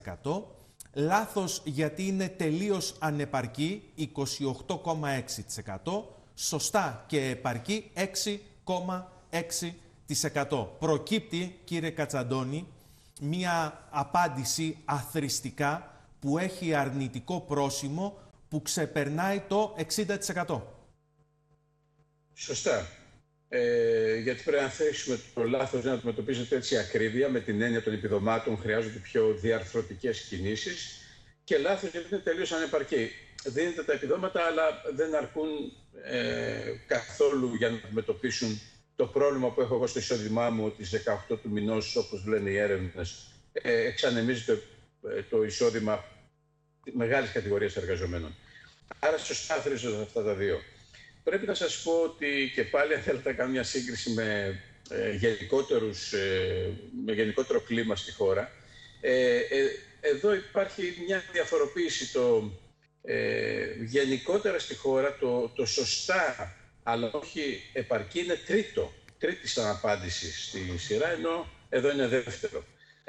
Λάθος γιατί είναι τελείως ανεπαρκή, 28,6%. Σωστά και επαρκή, 6,6%. Προκύπτει, κύριε Κατσαντώνη, μία απάντηση αθροιστικά που έχει αρνητικό πρόσημο που ξεπερνάει το 60%. Σωστά. Γιατί πρέπει να θέσουμε το λάθος να αντιμετωπίζεται έτσι ακρίβεια, με την έννοια των επιδομάτων χρειάζονται πιο διαρθρωτικές κινήσεις, και λάθος γιατί είναι τελείως ανεπαρκή. Δίνετε τα επιδόματα, αλλά δεν αρκούν καθόλου για να αντιμετωπίσουν το πρόβλημα που έχω εγώ στο εισόδημά μου, ότι στις 18 του μηνός, όπως λένε οι έρευνες, εξανεμίζεται το εισόδημα μεγάλης κατηγορίας εργαζομένων. Άρα σωστά θρίζονται αυτά τα δύο. Πρέπει να σας πω ότι και πάλι, αν θέλετε να κάνω μια σύγκριση με γενικότερο κλίμα στη χώρα, εδώ υπάρχει μια διαφοροποίηση. Γενικότερα στη χώρα το σωστά αλλά όχι επαρκή είναι τρίτη σαν απάντηση στη σειρά, ενώ εδώ είναι δεύτερο.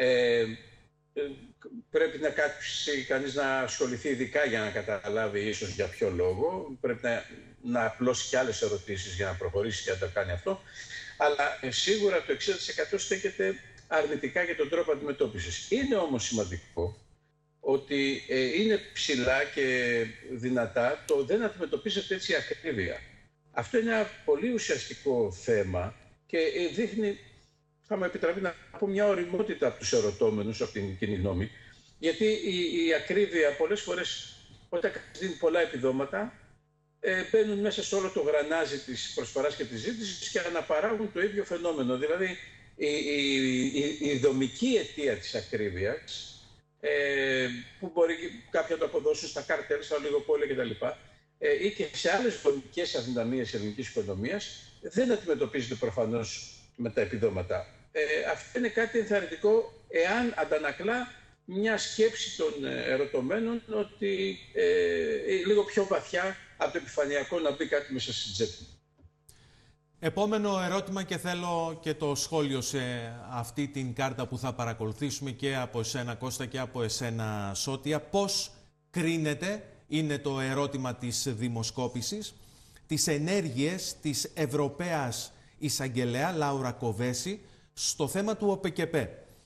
Πρέπει να κάτσει κανείς να ασχοληθεί ειδικά για να καταλάβει ίσως για ποιο λόγο. Πρέπει να απλώσει και άλλες ερωτήσεις για να προχωρήσει και να το κάνει αυτό. Αλλά σίγουρα το 60% στέκεται αρνητικά για τον τρόπο αντιμετώπισης. Είναι όμως σημαντικό ότι είναι ψηλά και δυνατά το δεν αντιμετωπίζεται έτσι ακρίβεια. Αυτό είναι ένα πολύ ουσιαστικό θέμα και δείχνει, θα μου επιτραπεί να πω, μια ωριμότητα από τους ερωτώμενους, από την κοινή γνώμη, γιατί η ακρίβεια πολλές φορές, όταν δίνει πολλά επιδόματα, μπαίνουν μέσα σε όλο το γρανάζι της προσφοράς και της ζήτησης και αναπαράγουν το ίδιο φαινόμενο. Δηλαδή, η δομική αιτία της ακρίβειας, που μπορεί κάποια να το αποδώσουν στα καρτέλ, στα ολιγοπόλια κτλ., ή και σε άλλες δομικές αδυναμίες ελληνικής οικονομίας, δεν αντιμετωπίζεται προφανώς με τα επιδόματα. Αυτό είναι κάτι ενθαρρυντικό, εάν αντανακλά μια σκέψη των ερωτωμένων ότι λίγο πιο βαθιά από το επιφανειακό να μπει κάτι μέσα στην τσέπη. Επόμενο ερώτημα, και θέλω και το σχόλιο σε αυτή την κάρτα που θα παρακολουθήσουμε και από εσένα, Κώστα, και από εσένα, Σώτια. Πώς κρίνεται, είναι το ερώτημα της δημοσκόπησης, τις ενέργειες της Ευρωπαίας Εισαγγελέα Λάουρα Κοβέση στο θέμα του ΟΠΕΚΕΠΕ.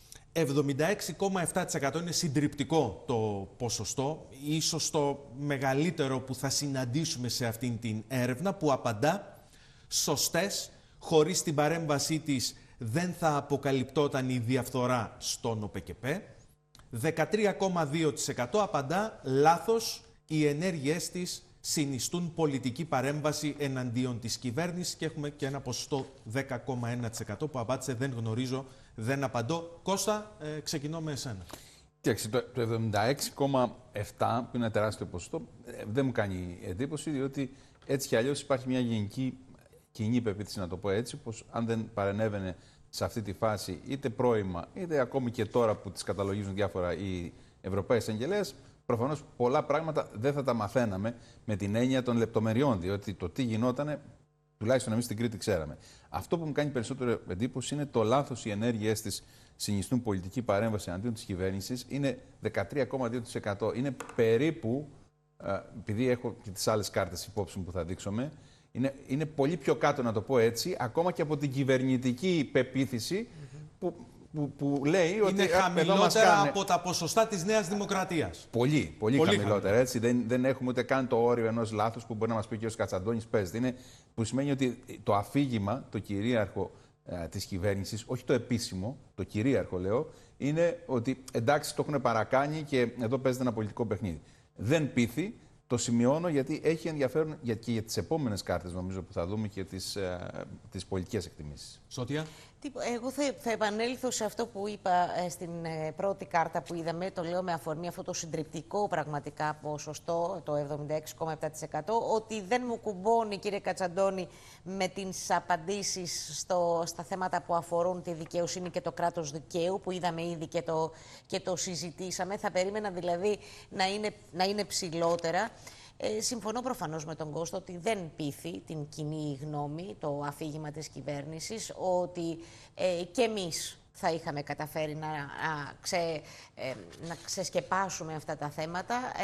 76,7% είναι συντριπτικό το ποσοστό, ίσως το μεγαλύτερο που θα συναντήσουμε σε αυτήν την έρευνα, που απαντά σωστές, χωρίς την παρέμβασή της δεν θα αποκαλυπτόταν η διαφθορά στον ΟΠΕΚΕΠΕ. 13,2% απαντά λάθος, οι ενέργειές της συνιστούν πολιτική παρέμβαση εναντίον της κυβέρνησης, και έχουμε και ένα ποσοστό 10,1% που απάντησε δεν γνωρίζω, δεν απαντώ. Κώστα, ξεκινώ με εσένα. Κοίταξε, το 76,7% που είναι ένα τεράστιο ποσοστό δεν μου κάνει εντύπωση, διότι έτσι κι αλλιώς υπάρχει μια γενική κοινή πεποίθηση, να το πω έτσι, πως αν δεν παρενέβαινε σε αυτή τη φάση, είτε πρώιμα, είτε ακόμη και τώρα που τις καταλογίζουν διάφορα οι Ευρωπαίοι Εισαγγελέες, προφανώς πολλά πράγματα δεν θα τα μαθαίναμε με την έννοια των λεπτομεριών, διότι το τι γινότανε, τουλάχιστον εμείς στην Κρήτη ξέραμε. Αυτό που μου κάνει περισσότερο εντύπωση είναι το λάθος, οι ενέργειές της συνιστούν πολιτική παρέμβαση αντίον της κυβέρνησης, είναι 13,2%. Είναι περίπου, επειδή έχω και τις άλλες κάρτες υπόψη μου που θα δείξουμε, είναι πολύ πιο κάτω, να το πω έτσι, ακόμα και από την κυβερνητική πεποίθηση που λέει ότι είναι χαμηλότερα από τα ποσοστά της Νέας Δημοκρατίας. Πολύ χαμηλότερα. Έτσι. Δεν έχουμε ούτε καν το όριο ενός λάθους που μπορεί να μας πει και ο Κατσαντώνης παίζεται. Που σημαίνει ότι το αφήγημα, το κυρίαρχο της κυβέρνησης, όχι το επίσημο, το κυρίαρχο λέω, είναι ότι εντάξει, το έχουν παρακάνει και εδώ παίζεται ένα πολιτικό παιχνίδι. Δεν πείθει. Το σημειώνω γιατί έχει ενδιαφέρον και για τις επόμενες κάρτες, νομίζω, που θα δούμε και τις πολιτικές εκτιμήσεις. Σώτια. Εγώ θα επανέλθω σε αυτό που είπα στην πρώτη κάρτα που είδαμε, το λέω με αφορμή αυτό το συντριπτικό πραγματικά ποσοστό, το 76,7%, ότι δεν μου κουμπώνει, κύριε Κατσαντώνη, με τις απαντήσεις στα θέματα που αφορούν τη δικαιοσύνη και το κράτος δικαίου, που είδαμε ήδη και το συζητήσαμε. Θα περίμενα δηλαδή να είναι ψηλότερα. Συμφωνώ προφανώς με τον Κώστα ότι δεν πείθει την κοινή γνώμη το αφήγημα της κυβέρνησης, ότι και εμείς θα είχαμε καταφέρει να ξεσκεπάσουμε αυτά τα θέματα.